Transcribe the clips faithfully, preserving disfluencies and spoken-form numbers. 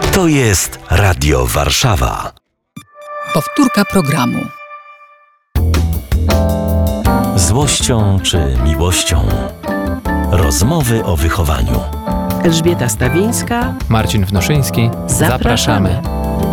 To jest Radio Warszawa. Powtórka programu. Złością czy miłością? Rozmowy o wychowaniu. Elżbieta Stawińska, Marcin Wnoszyński. Zapraszamy.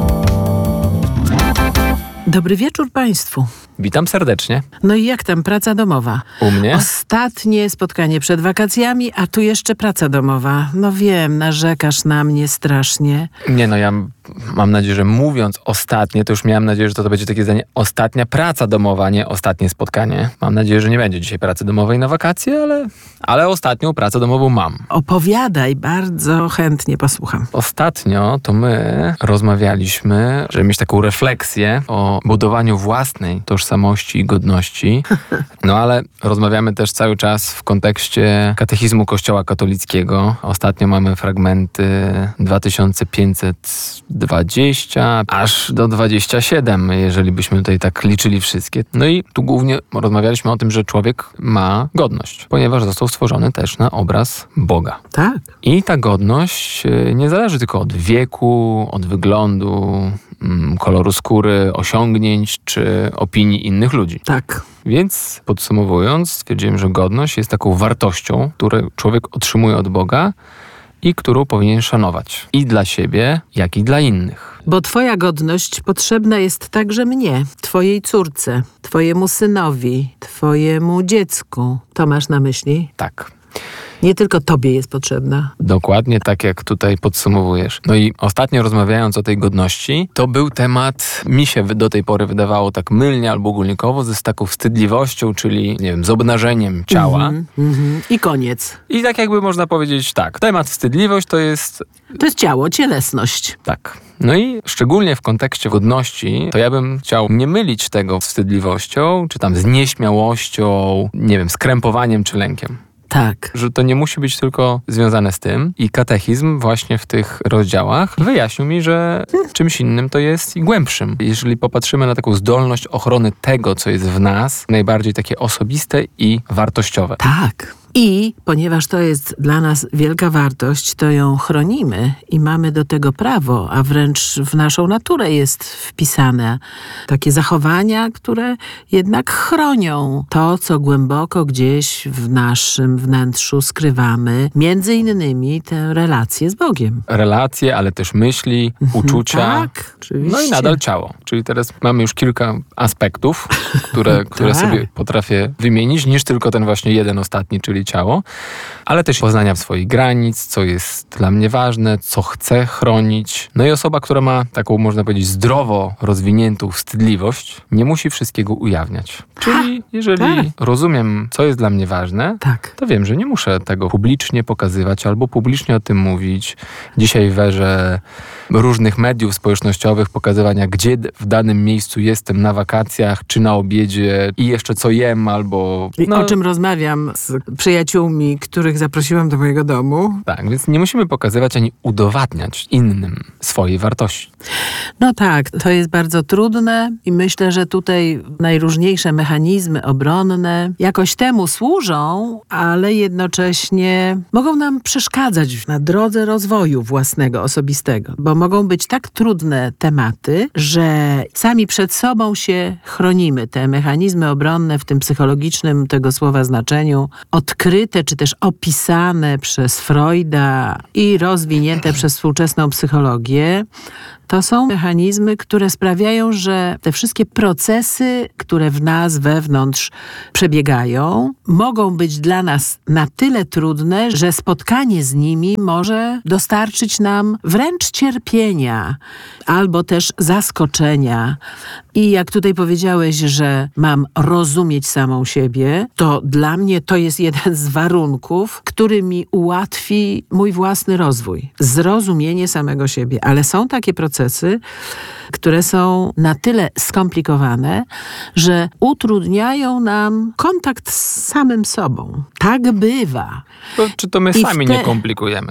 Dobry wieczór Państwu. Witam serdecznie. No i jak tam praca domowa? U mnie? Ostatnie spotkanie przed wakacjami, a tu jeszcze praca domowa. No wiem, narzekasz na mnie strasznie. Nie no, ja mam nadzieję, że mówiąc ostatnie, to już miałem nadzieję, że to, to będzie takie zdanie ostatnia praca domowa, nie ostatnie spotkanie. Mam nadzieję, że nie będzie dzisiaj pracy domowej na wakacje, ale, ale ostatnią pracę domową mam. Opowiadaj, bardzo chętnie posłucham. Ostatnio to my rozmawialiśmy, żeby mieć taką refleksję o budowaniu własnej tożsamości i godności. No ale rozmawiamy też cały czas w kontekście katechizmu Kościoła katolickiego. Ostatnio mamy fragmenty dwa tysiące pięćset dwadzieścia aż do dwadzieścia siedem, jeżeli byśmy tutaj tak liczyli wszystkie. No i tu głównie rozmawialiśmy o tym, że człowiek ma godność, ponieważ został stworzony też na obraz Boga. Tak. I ta godność nie zależy tylko od wieku, od wyglądu, koloru skóry, osiągnięć czy opinii innych ludzi. Tak. Więc podsumowując, stwierdziłem, że godność jest taką wartością, którą człowiek otrzymuje od Boga i którą powinien szanować. I dla siebie, jak i dla innych. Bo twoja godność potrzebna jest także mnie, twojej córce, twojemu synowi, twojemu dziecku. To masz na myśli? Tak. Nie tylko tobie jest potrzebna. Dokładnie tak, jak tutaj podsumowujesz. No i ostatnio rozmawiając o tej godności, to był temat, mi się do tej pory wydawało tak mylnie albo ogólnikowo, z taką wstydliwością, czyli, nie wiem, z obnażeniem ciała. Mm-hmm, mm-hmm. I koniec. I tak jakby można powiedzieć tak, temat wstydliwość to jest... To jest ciało, cielesność. Tak. No i szczególnie w kontekście godności, to ja bym chciał nie mylić tego z wstydliwością, czy tam z nieśmiałością, nie wiem, z krępowaniem czy lękiem. Tak. Że to nie musi być tylko związane z tym. I katechizm właśnie w tych rozdziałach wyjaśnił mi, że czymś innym to jest i głębszym. Jeżeli popatrzymy na taką zdolność ochrony tego, co jest w nas, najbardziej takie osobiste i wartościowe. Tak. I ponieważ to jest dla nas wielka wartość, to ją chronimy i mamy do tego prawo, a wręcz w naszą naturę jest wpisane takie zachowania, które jednak chronią to, co głęboko gdzieś w naszym wnętrzu skrywamy. Między innymi tę relację z Bogiem. Relacje, ale też myśli, uczucia. Tak, oczywiście. No i nadal ciało. Czyli teraz mamy już kilka aspektów, które, które Tak. sobie potrafię wymienić, niż tylko ten właśnie jeden ostatni, czyli ciało, ale też poznania swoich granic, co jest dla mnie ważne, co chcę chronić. No i osoba, która ma taką, można powiedzieć, zdrowo rozwiniętą wstydliwość, nie musi wszystkiego ujawniać. Czyli jeżeli tak. rozumiem, co jest dla mnie ważne, Tak. to wiem, że nie muszę tego publicznie pokazywać albo publicznie o tym mówić. Dzisiaj w erze różnych mediów społecznościowych, pokazywania, gdzie w danym miejscu jestem na wakacjach, czy na obiedzie i jeszcze co jem, albo... I no, o czym rozmawiam z przyjaciółmi, których zaprosiłam do mojego domu. Tak, więc nie musimy pokazywać ani udowadniać innym swojej wartości. No tak, to jest bardzo trudne i myślę, że tutaj najróżniejsze mechanizmy obronne jakoś temu służą, ale jednocześnie mogą nam przeszkadzać na drodze rozwoju własnego, osobistego, bo mogą być tak trudne tematy, że sami przed sobą się chronimy. Te mechanizmy obronne w tym psychologicznym tego słowa znaczeniu, odkryte czy też opisane przez Freuda i rozwinięte przez współczesną psychologię, to są mechanizmy, które sprawiają, że te wszystkie procesy, które w nas wewnątrz przebiegają, mogą być dla nas na tyle trudne, że spotkanie z nimi może dostarczyć nam wręcz cierpienia albo też zaskoczenia. I jak tutaj powiedziałeś, że mam rozumieć samą siebie, to dla mnie to jest jeden z warunków, który mi ułatwi mój własny rozwój. Zrozumienie samego siebie. Ale są takie procesy, które są na tyle skomplikowane, że utrudniają nam kontakt z samym sobą. Tak bywa. To, czy to my I sami te... nie komplikujemy?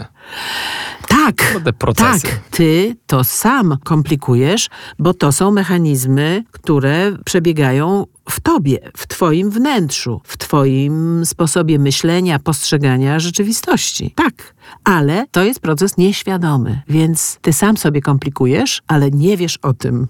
Tak, Bo te procesy. tak. Ty to sam komplikujesz, bo to są mechanizmy, które przebiegają w tobie, w twoim wnętrzu, w twoim sposobie myślenia, postrzegania rzeczywistości. Tak, ale to jest proces nieświadomy, więc ty sam sobie komplikujesz, ale nie wiesz o tym.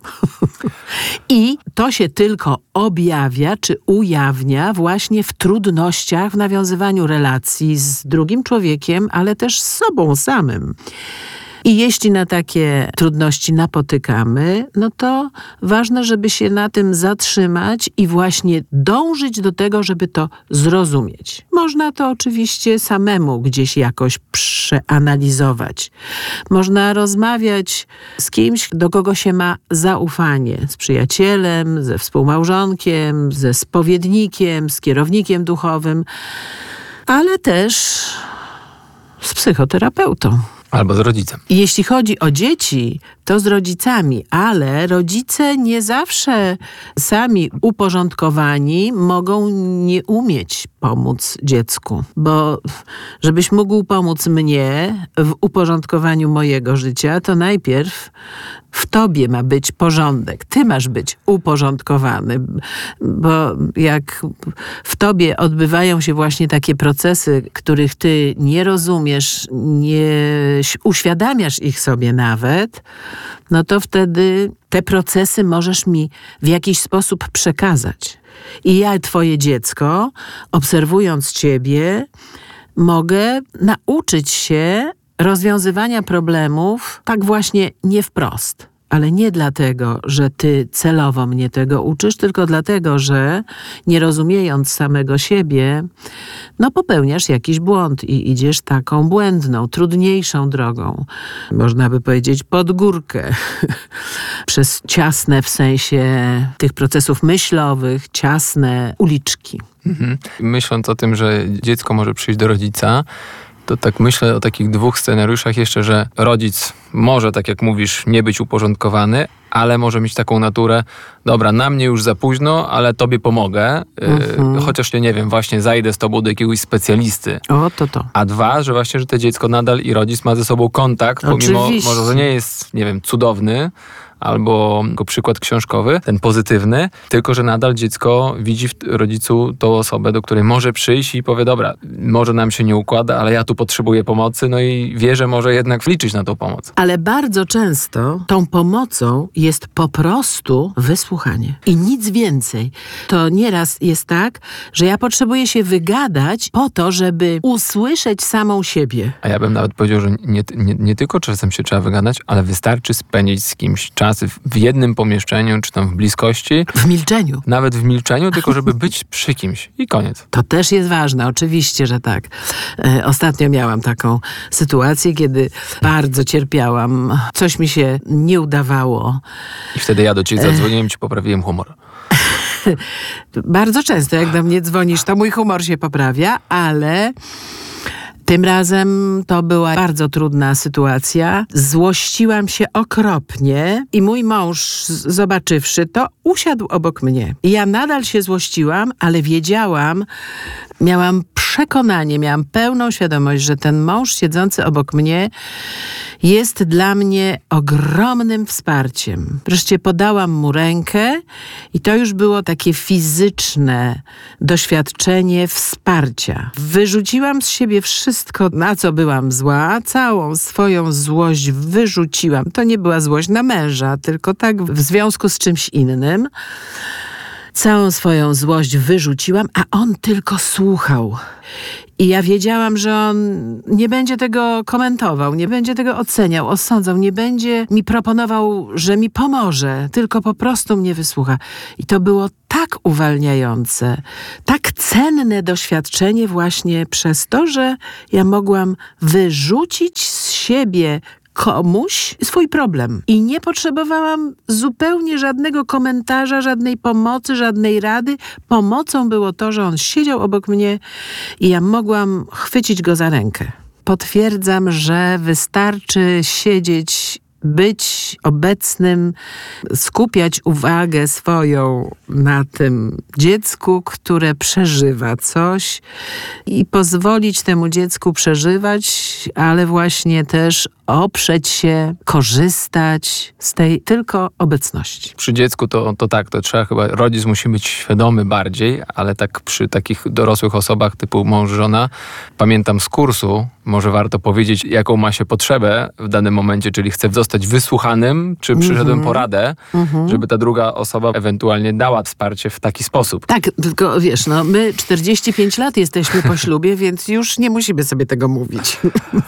I to się tylko objawia, czy ujawnia właśnie w trudnościach w nawiązywaniu relacji z drugim człowiekiem, ale też z sobą samym. I jeśli na takie trudności napotykamy, no to ważne, żeby się na tym zatrzymać i właśnie dążyć do tego, żeby to zrozumieć. Można to oczywiście samemu gdzieś jakoś przeanalizować. Można rozmawiać z kimś, do kogo się ma zaufanie. Z przyjacielem, ze współmałżonkiem, ze spowiednikiem, z kierownikiem duchowym, ale też z psychoterapeutą. Albo z rodzicem. I jeśli chodzi o dzieci, to z rodzicami, ale rodzice nie zawsze sami uporządkowani mogą nie umieć pomóc dziecku. Bo żebyś mógł pomóc mnie w uporządkowaniu mojego życia, to najpierw w tobie ma być porządek. Ty masz być uporządkowany, bo jak w tobie odbywają się właśnie takie procesy, których ty nie rozumiesz, nie uświadamiasz ich sobie nawet, no to wtedy te procesy możesz mi w jakiś sposób przekazać. I ja, twoje dziecko, obserwując ciebie, mogę nauczyć się rozwiązywania problemów tak właśnie nie wprost. Ale nie dlatego, że ty celowo mnie tego uczysz, tylko dlatego, że nie rozumiejąc samego siebie, no popełniasz jakiś błąd i idziesz taką błędną, trudniejszą drogą. Można by powiedzieć pod górkę. Przez ciasne w sensie tych procesów myślowych, ciasne uliczki. Mhm. Myśląc o tym, że dziecko może przyjść do rodzica, to tak myślę o takich dwóch scenariuszach jeszcze, że rodzic może, tak jak mówisz, nie być uporządkowany, ale może mieć taką naturę, dobra, na mnie już za późno, ale tobie pomogę, mhm. yy, chociaż nie, nie wiem, właśnie zajdę z tobą do jakiegoś specjalisty. O, to to. A dwa, że właśnie, że to dziecko nadal i rodzic ma ze sobą kontakt, pomimo, Oczywiście. może, że nie jest, nie wiem, cudowny, albo jako przykład książkowy, ten pozytywny, tylko że nadal dziecko widzi w rodzicu tą osobę, do której może przyjść i powie, dobra, może nam się nie układa, ale ja tu potrzebuję pomocy, no i wie, że może jednak liczyć na tą pomoc. Ale bardzo często tą pomocą jest po prostu wysłuchanie. I nic więcej. To nieraz jest tak, że ja potrzebuję się wygadać po to, żeby usłyszeć samą siebie. A ja bym nawet powiedział, że nie, nie, nie tylko czasem się trzeba wygadać, ale wystarczy spędzić z kimś czas w jednym pomieszczeniu, czy tam w bliskości. W milczeniu. Nawet w milczeniu, tylko żeby być przy kimś. I koniec. To też jest ważne, oczywiście, że tak. E, ostatnio miałam taką sytuację, kiedy bardzo cierpiałam. Coś mi się nie udawało. I wtedy ja do ciebie zadzwoniłem, ci poprawiłem humor. Bardzo często, jak do mnie dzwonisz, to mój humor się poprawia, ale tym razem to była bardzo trudna sytuacja. Złościłam się okropnie i mój mąż, zobaczywszy to, usiadł obok mnie. I ja nadal się złościłam, ale wiedziałam, miałam przekonanie, miałam pełną świadomość, że ten mąż siedzący obok mnie jest dla mnie ogromnym wsparciem. Wreszcie podałam mu rękę i to już było takie fizyczne doświadczenie wsparcia. Wyrzuciłam z siebie wszystko, na co byłam zła, całą swoją złość wyrzuciłam. To nie była złość na męża, tylko tak w związku z czymś innym. Całą swoją złość wyrzuciłam, a on tylko słuchał. I ja wiedziałam, że on nie będzie tego komentował, nie będzie tego oceniał, osądzał, nie będzie mi proponował, że mi pomoże, tylko po prostu mnie wysłucha. I to było tak uwalniające, tak cenne doświadczenie właśnie przez to, że ja mogłam wyrzucić z siebie komuś swój problem. I nie potrzebowałam zupełnie żadnego komentarza, żadnej pomocy, żadnej rady. Pomocą było to, że on siedział obok mnie i ja mogłam chwycić go za rękę. Potwierdzam, że wystarczy siedzieć, być obecnym, skupiać uwagę swoją na tym dziecku, które przeżywa coś i pozwolić temu dziecku przeżywać, ale właśnie też oprzeć się, korzystać z tej tylko obecności. Przy dziecku to, to tak, to trzeba chyba, rodzic musi być świadomy bardziej, ale tak przy takich dorosłych osobach typu mąż, żona, pamiętam z kursu, może warto powiedzieć, jaką ma się potrzebę w danym momencie, czyli chcę zostać wysłuchanym, czy przyszedłem po radę, żeby ta druga osoba ewentualnie dała wsparcie w taki sposób. Tak, tylko wiesz, no my czterdzieści pięć lat jesteśmy po ślubie, więc już nie musimy sobie tego mówić.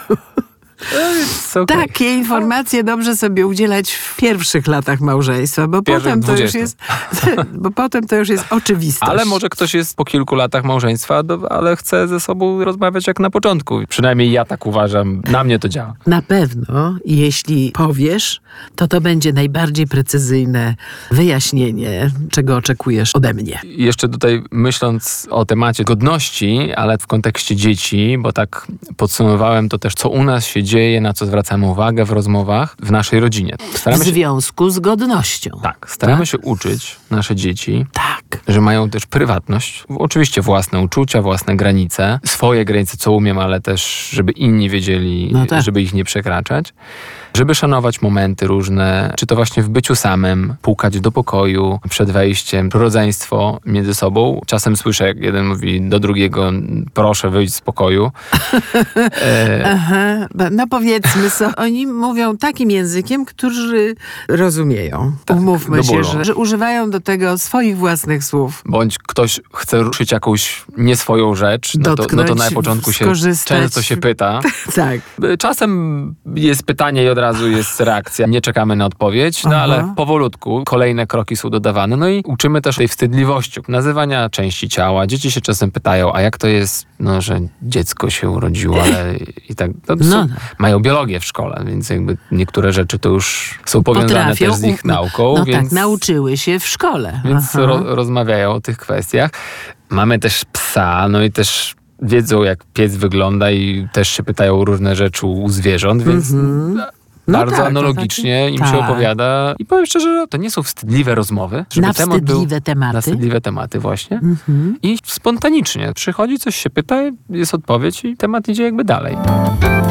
Okay. Takie informacje dobrze sobie udzielać w pierwszych latach małżeństwa, bo Pierwszych potem to już dwudziestu. jest, bo potem to już jest oczywistość. Ale może ktoś jest po kilku latach małżeństwa, do, ale chce ze sobą rozmawiać jak na początku. Przynajmniej ja tak uważam. Na mnie to działa. Na pewno, jeśli powiesz, to to będzie najbardziej precyzyjne wyjaśnienie, czego oczekujesz ode mnie. I jeszcze tutaj myśląc o temacie godności, ale w kontekście dzieci, bo tak podsumowałem to też, co u nas się dzieje, na co zwracamy uwagę w rozmowach w naszej rodzinie. W Staramy się, związku z godnością. tak, staramy Tak? się uczyć nasze dzieci, Tak. że mają też prywatność, oczywiście własne uczucia, własne granice, swoje granice, co umiem, ale też, żeby inni wiedzieli, No tak. żeby ich nie przekraczać. Żeby szanować momenty różne, czy to właśnie w byciu samym, pukać do pokoju przed wejściem, rodzeństwo między sobą. Czasem słyszę, jak jeden mówi do drugiego, proszę wyjść z pokoju. E, Aha, no powiedzmy sobie, oni mówią takim językiem, który rozumieją. Umówmy do się, bólu. że, że używają do tego swoich własnych słów. bądź ktoś chce ruszyć jakąś nie swoją rzecz, no to, no to Dotknąć, na początku się skorzystać. często się pyta. Tak. Czasem jest pytanie i od razu jest reakcja. Nie czekamy na odpowiedź, no Aha. ale powolutku kolejne kroki są dodawane. No i uczymy też tej wstydliwości, nazywania części ciała. Dzieci się czasem pytają, a jak to jest, no, że dziecko się urodziło, ale i tak. No, No, są, no. mają biologię w szkole, więc jakby niektóre rzeczy to już są powiązane Potrafią, też z ich u- nauką. No więc, tak, nauczyły się w szkole. więc Aha. ro, rozmawiają o tych kwestiach. Mamy też psa, no i też wiedzą, jak pies wygląda i też się pytają o różne rzeczy u zwierząt, więc No bardzo tak, to analogicznie znaczy- im się tak. opowiada. I powiem szczerze, to nie są wstydliwe rozmowy. Żeby Na temat był wstydliwe tematy. Na wstydliwe tematy właśnie. I spontanicznie przychodzi, coś się pyta, jest odpowiedź i temat idzie jakby dalej.